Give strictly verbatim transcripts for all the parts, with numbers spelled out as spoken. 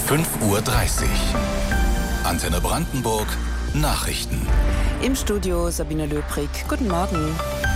fünf Uhr dreißig. Antenne Brandenburg, Nachrichten. Im Studio Sabine Löbrig. Guten Morgen.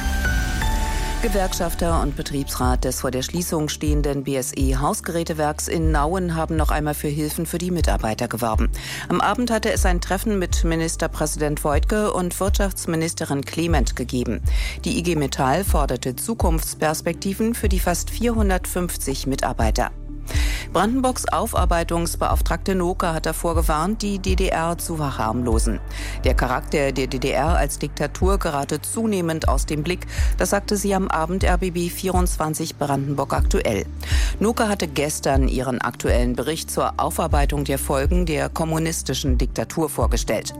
Gewerkschafter und Betriebsrat des vor der Schließung stehenden B S E-Hausgerätewerks in Nauen haben noch einmal für Hilfen für die Mitarbeiter geworben. Am Abend hatte es ein Treffen mit Ministerpräsident Woidke und Wirtschaftsministerin Clement gegeben. Die I G Metall forderte Zukunftsperspektiven für die fast vierhundertfünfzig Mitarbeiter. Brandenburgs Aufarbeitungsbeauftragte Noke hat davor gewarnt, die D D R zu verharmlosen. Der Charakter der D D R als Diktatur gerate zunehmend aus dem Blick. Das sagte sie am Abend R B B vierundzwanzig Brandenburg aktuell. Noke hatte gestern ihren aktuellen Bericht zur Aufarbeitung der Folgen der kommunistischen Diktatur vorgestellt.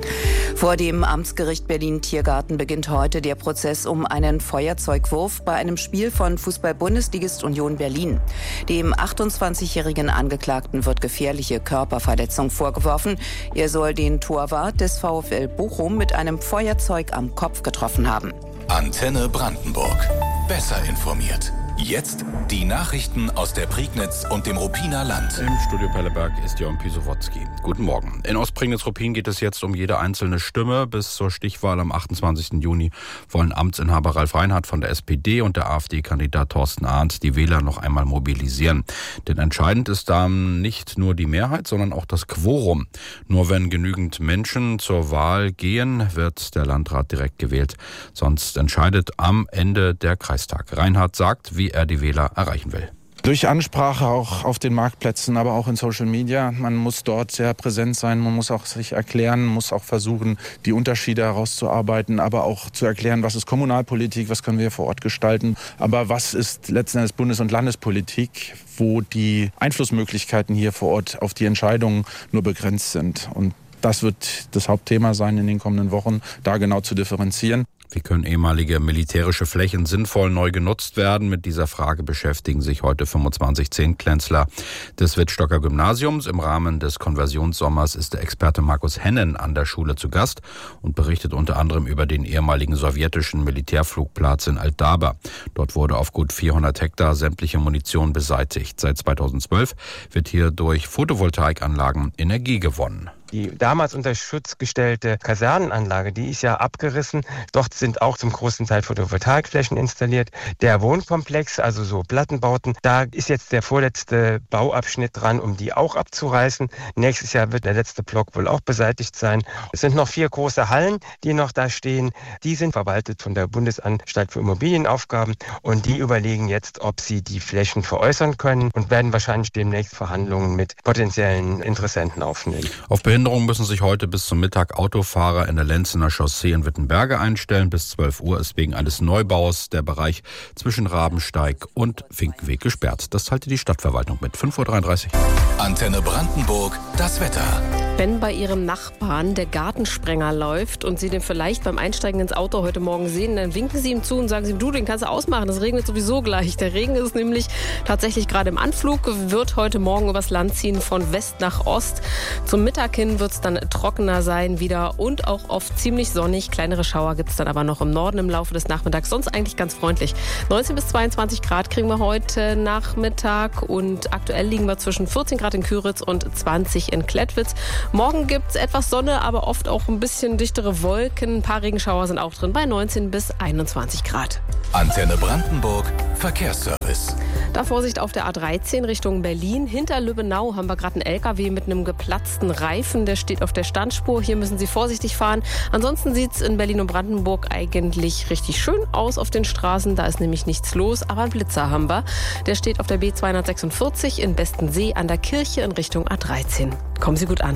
Vor dem Amtsgericht Berlin-Tiergarten beginnt heute der Prozess um einen Feuerzeugwurf bei einem Spiel von Fußball-Bundesligist Union Berlin. Dem achtundzwanzigjährigen Angeklagten wird gefährliche Körperverletzung vorgeworfen. Er soll den Torwart des VfL Bochum mit einem Feuerzeug am Kopf getroffen haben. Antenne Brandenburg. Besser informiert. Jetzt die Nachrichten aus der Prignitz und dem Ruppiner Land. Im Studio Pelleberg ist Jon Pisowotzki. Guten Morgen. In Ostprignitz-Ruppin geht es jetzt um jede einzelne Stimme. Bis zur Stichwahl am achtundzwanzigsten Juni wollen Amtsinhaber Ralf Reinhardt von der S P D und der AfD-Kandidat Thorsten Arndt die Wähler noch einmal mobilisieren. Denn entscheidend ist da nicht nur die Mehrheit, sondern auch das Quorum. Nur wenn genügend Menschen zur Wahl gehen, wird der Landrat direkt gewählt. Sonst entscheidet am Ende der Kreistag. Reinhardt sagt, wie er die Wähler erreichen will. Durch Ansprache auch auf den Marktplätzen, aber auch in Social Media. Man muss dort sehr präsent sein, man muss auch sich erklären, muss auch versuchen, die Unterschiede herauszuarbeiten, aber auch zu erklären, was ist Kommunalpolitik, was können wir vor Ort gestalten, aber was ist letzten Endes Bundes- und Landespolitik, wo die Einflussmöglichkeiten hier vor Ort auf die Entscheidungen nur begrenzt sind. Und das wird das Hauptthema sein in den kommenden Wochen, da genau zu differenzieren. Wie können ehemalige militärische Flächen sinnvoll neu genutzt werden? Mit dieser Frage beschäftigen sich heute fünfundzwanzig Zehntklässler des Wittstocker Gymnasiums. Im Rahmen des Konversionssommers ist der Experte Markus Hennen an der Schule zu Gast und berichtet unter anderem über den ehemaligen sowjetischen Militärflugplatz in Altdaba. Dort wurde auf gut vierhundert Hektar sämtliche Munition beseitigt. Seit zweitausendzwölf wird hier durch Photovoltaikanlagen Energie gewonnen. Die damals unter Schutz gestellte Kasernenanlage, die ist ja abgerissen. Dort sind auch zum großen Teil Photovoltaikflächen installiert. Der Wohnkomplex, also so Plattenbauten, da ist jetzt der vorletzte Bauabschnitt dran, um die auch abzureißen. Nächstes Jahr wird der letzte Block wohl auch beseitigt sein. Es sind noch vier große Hallen, die noch da stehen. Die sind verwaltet von der Bundesanstalt für Immobilienaufgaben und die überlegen jetzt, ob sie die Flächen veräußern können und werden wahrscheinlich demnächst Verhandlungen mit potenziellen Interessenten aufnehmen. Auf Behinderungen müssen sich heute bis zum Mittag Autofahrer in der Lenzener Chaussee in Wittenberge einstellen. Bis zwölf Uhr ist wegen eines Neubaus der Bereich zwischen Rabensteig und Finkenweg gesperrt. Das teilte die Stadtverwaltung mit. fünf Uhr dreiunddreißig. Antenne Brandenburg, das Wetter. Wenn bei Ihrem Nachbarn der Gartensprenger läuft und Sie den vielleicht beim Einsteigen ins Auto heute Morgen sehen, dann winken Sie ihm zu und sagen Sie ihm, du, den kannst du ausmachen, es regnet sowieso gleich. Der Regen ist nämlich tatsächlich gerade im Anflug, wird heute Morgen übers Land ziehen von West nach Ost. Zum Mittag hin wird es dann trockener sein wieder und auch oft ziemlich sonnig. Kleinere Schauer gibt es dann aber noch im Norden im Laufe des Nachmittags. Sonst eigentlich ganz freundlich. neunzehn bis zweiundzwanzig Grad kriegen wir heute Nachmittag und aktuell liegen wir zwischen vierzehn Grad in Küritz und zwanzig in Klettwitz. Morgen gibt es etwas Sonne, aber oft auch ein bisschen dichtere Wolken. Ein paar Regenschauer sind auch drin bei neunzehn bis einundzwanzig Grad. Antenne Brandenburg, Verkehrsservice. Da Vorsicht auf der A dreizehn Richtung Berlin. Hinter Lübbenau haben wir gerade einen L K W mit einem geplatzten Reifen. Der steht auf der Standspur. Hier müssen Sie vorsichtig fahren. Ansonsten sieht es in Berlin und Brandenburg eigentlich richtig schön aus auf den Straßen. Da ist nämlich nichts los. Aber einen Blitzer haben wir. Der steht auf der B zweihundertsechsundvierzig in Bestensee an der Kirche in Richtung A dreizehn. Kommen Sie gut an.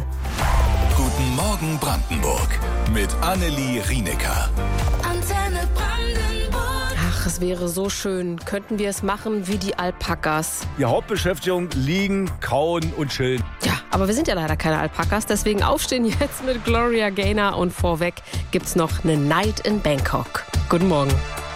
Guten Morgen Brandenburg mit Annelie Rienecker. Antenne Brandenburg. Ach, es wäre so schön. Könnten wir es machen wie die Alpakas. Die Hauptbeschäftigung liegen, kauen und chillen. Ja, aber wir sind ja leider keine Alpakas. Deswegen aufstehen jetzt mit Gloria Gaynor. Und vorweg gibt's noch eine Night in Bangkok. Guten Morgen.